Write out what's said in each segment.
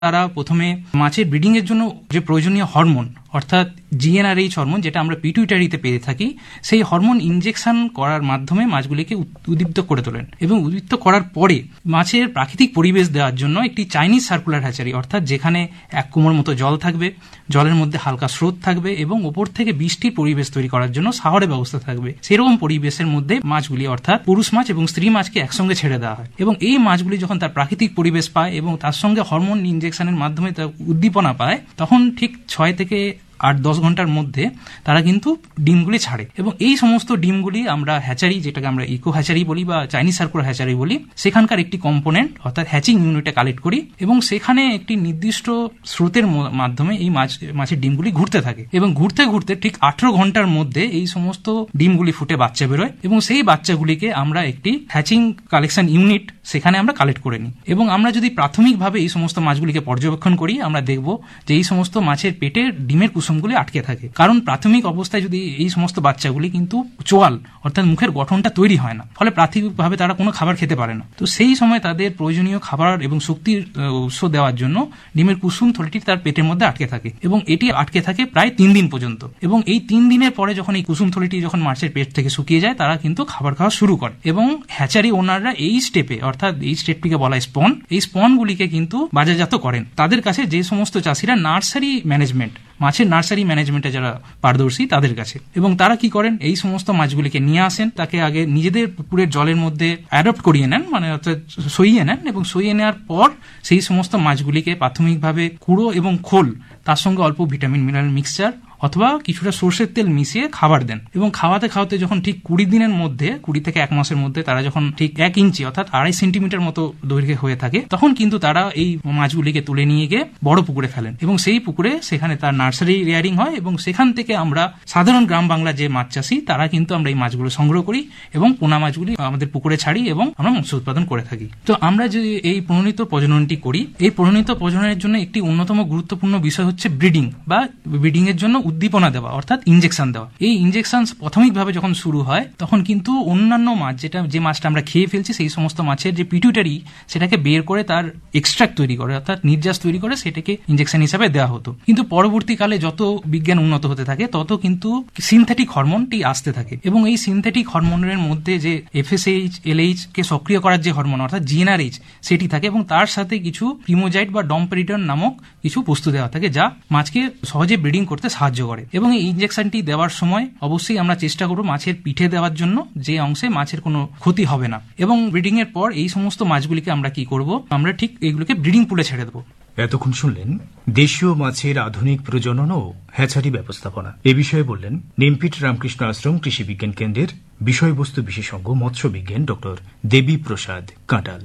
তারা প্রথমে মাছের ব্রিডিং এর জন্য যে প্রয়োজনীয় হরমোন অর্থাৎ জিএনআরএইচ হরমোন, যেটা আমরা পিটুইটারিতে পেয়ে থাকি, সেই হরমোন ইনজেকশন করার মাধ্যমে মাছগুলিকে উদ্দীপ্ত করে তোলেন। এবং উদ্দীপ্ত করার পরে মাছের প্রাকৃতিক পরিবেশ দেওয়ার জন্য একটি চাইনিজ সার্কুলার হ্যাচারি, অর্থাৎ যেখানে এক কোমর মতো জল থাকবে, জলের মধ্যে হালকা স্রোত থাকবে এবং ওপর থেকে বৃষ্টির পরিবেশ তৈরি করার জন্য শাওয়ারের ব্যবস্থা থাকবে, সেরকম পরিবেশের মধ্যে মাছগুলি অর্থাৎ পুরুষ মাছ এবং স্ত্রী মাছকে একসঙ্গে ছেড়ে দেওয়া হয়। এবং এই মাছগুলি যখন তার প্রাকৃতিক পরিবেশ পায় এবং তার সঙ্গে হরমোন ইনজেকশনের মাধ্যমে তার উদ্দীপনা পায়, তখন ঠিক 6 থেকে 8-10 ঘন্টার মধ্যে তারা কিন্তু ডিমগুলি ছাড়ে। এবং এই সমস্ত ডিমগুলি আমরা হ্যাচারি, যেটাকে আমরা ইকো হ্যাচারি বলি বা চাইনিজ সার্কুলার হ্যাচারি বলি, সেখানকার একটি কম্পোনেন্ট অর্থাৎ হ্যাচিং ইউনিটে কালেক্ট করি এবং সেখানে একটি নির্দিষ্ট স্রোতের মাধ্যমে এই মাছের ডিমগুলি ঘুরতে থাকে এবং ঘুরতে ঘুরতে ঠিক 18 ঘন্টার মধ্যে এই সমস্ত ডিমগুলি ফুটে বাচ্চা বেরোয় এবং সেই বাচ্চাগুলিকে আমরা একটি হ্যাচিং কালেকশন ইউনিট সেখানে আমরা কালেক্ট করে নিই। এবং আমরা যদি প্রাথমিকভাবে এই সমস্ত মাছগুলিকে পর্যবেক্ষণ করি, আমরা দেখব যে এই সমস্ত মাছের পেটে ডিমের কুসুমগুলি আটকে থাকে। কারণ প্রাথমিক অবস্থায় যদি এই সমস্ত বাচ্চাগুলি কিন্তু চোয়াল অর্থাৎ মুখের গঠনটা তৈরি হয় না, ফলে প্রাথমিকভাবে তারা কোনো খাবার খেতে পারে না। তো সেই সময় তাদের প্রয়োজনীয় খাবার এবং শক্তির উৎস দেওয়ার জন্য ডিমের কুসুম থলিটি তার পেটের মধ্যে আটকে থাকে এবং এটি আটকে থাকে প্রায় 3 দিন পর্যন্ত। এবং এই 3 দিনের পরে যখন এই কুসুম থলিটি যখন মাছের পেট থেকে শুকিয়ে যায়, তারা কিন্তু খাবার খাওয়া শুরু করে। এবং হ্যাচারি ওনাররা এই স্টেপে, অর্থাৎ এই স্টেপটিকে বলা হয় স্পন, এই স্পনগুলিকে কিন্তু বাজারজাত করেন। তাদের কাছে যে সমস্ত চাষিরা নার্সারি ম্যানেজমেন্ট, মাছের নার্সারি ম্যানেজমেন্টে যারা পারদর্শী, তাদের কাছে। এবং তারা কি করেন, এই সমস্ত মাছগুলিকে নিয়ে আসেন, তাকে আগে নিজেদের পুকুরের জলের মধ্যে অ্যাডপ্ট করিয়ে নেন, মানে অর্থাৎ সইয়ে নেন, এবং সইয়ে নেওয়ার পর সেই সমস্ত মাছগুলিকে প্রাথমিকভাবে কুড়ো এবং খোল, তার সঙ্গে অল্প ভিটামিন মিনারেল মিক্সচার অথবা কিছুটা সর্ষের তেল মিশিয়ে খাবার দেন। এবং খাওয়াতে খাওয়াতে যখন ঠিক 20 দিনের মধ্যে, 20 থেকে 1 মাসের মধ্যে তারা যখন ঠিক 1 ইঞ্চি অর্থাৎ 2.5 সেন্টিমিটার মতো দৈর্ঘ্যে হয়ে থাকে, তখন কিন্তু তারা এই মাছগুলিকে তুলে নিয়ে গিয়ে বড় পুকুরে ফেলেন এবং সেই পুকুরে সেখানে তার নার্সারি রেয়ারিং হয় এবং সেখান থেকে আমরা সাধারণ গ্রাম বাংলা যে মাছ চাষি, তারা কিন্তু আমরা এই মাছগুলো সংগ্রহ করি এবং পোনা মাছগুলি আমাদের পুকুরে ছাড়ি এবং আমরা মৎস্য উৎপাদন করে থাকি। তো আমরা যে এই প্রণীত প্রজননটি করি, এই প্রণীত প্রজননের জন্য একটি অন্যতম গুরুত্বপূর্ণ বিষয় হচ্ছে ব্রিডিং বা ব্রিডিং এর জন্য উদ্দীপনা দেওয়া অর্থাৎ ইনজেকশন দেওয়া। এই ইনজেকশন প্রাথমিকভাবে যখন শুরু হয়, তখন কিন্তু অন্যান্য মাছ, যে মাছটা আমরা খেয়ে ফেলছি, সেই সমস্ত মাছের যে পিটুইটারি, সেটাকে বের করে তার এক্সট্রাক্ট তৈরি করে অর্থাৎ নির্যাস তৈরি করে সেটাকে ইনজেকশন হিসাবে দেওয়া হতো। কিন্তু পরবর্তীকালে যত বিজ্ঞান উন্নত হতে থাকে, তত কিন্তু সিনথেটিক হরমোনটি আসতে থাকে এবং এই সিনথেটিক হরমোনের মধ্যে যে এফএসএইচ, এলএইচ কে সক্রিয় করার যে হরমোন অর্থাৎ জিএনআরএইচ, সেটি থাকে এবং তার সাথে কিছু প্রিমোজাইট বা ডমপেরিডন নামক কিছু বস্তু দেওয়া থাকে, যা মাছকে সহজে ব্রিডিং করতে সাহায্য করে। এবং এই ইনজেকশনটি দেওয়ার সময় অবশ্যই আমরা চেষ্টা করব মাছের পিঠে দেওয়ার জন্য, যে অংশে মাছের কোনো ক্ষতি হবে না। এবং ব্রিডিং এর পর এই সমস্ত মাছগুলিকে আমরা কি করব, আমরা ঠিক এইগুলোকে ব্রিডিং পুলে ছেড়ে দেবো। এতক্ষণ শুনলেন দেশীয় মাছের আধুনিক প্রজনন ও হ্যাচারি ব্যবস্থাপনা। এ বিষয়ে বললেন নিমপিট রামকৃষ্ণ আশ্রম কৃষি বিজ্ঞান কেন্দ্রের বিষয়বস্তু বিশেষজ্ঞ মৎস্য বিজ্ঞান ডক্টর দেবী প্রসাদ কাঁটাল।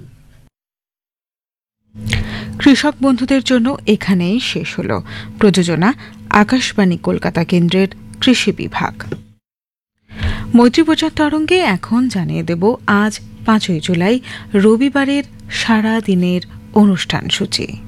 কৃষক বন্ধুদের জন্য এখানেই শেষ হল প্রযোজনা আকাশবাণী কলকাতা কেন্দ্রের কৃষি বিভাগ। মৈত্রী প্রচার তরঙ্গে এখন জানিয়ে দেব আজ 5ই জুলাই রবিবারের সারা দিনের অনুষ্ঠান সূচি।